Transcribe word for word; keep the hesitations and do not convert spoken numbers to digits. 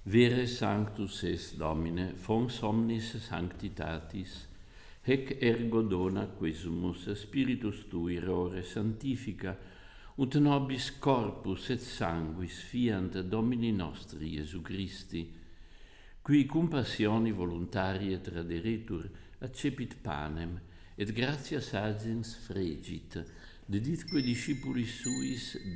Vere sanctus es Domine, fons omnis sanctitatis, hec ergo dona quesumus spiritus tui rore santifica, ut nobis corpus et sanguis fiant Domini nostri Iesu Christi, qui cum passioni voluntarie traderetur, accepit panem, et gratias agens fregit, deditque discipulis suis